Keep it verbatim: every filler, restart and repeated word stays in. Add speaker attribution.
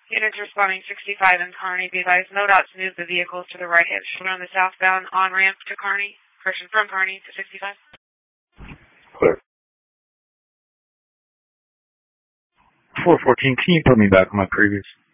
Speaker 1: Units responding sixty-five in Kearney. Be advised, no dots move the vehicles to the right-hand shoulder on the southbound on-ramp to Kearney. Correction, from Kearney to sixty-five.
Speaker 2: Clear. four fourteen, can you put me back on my previous?